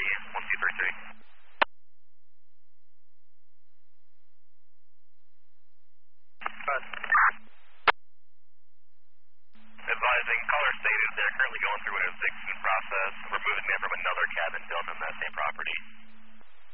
1233. Advising caller stated they're currently going through Windows 16 process, removing them from another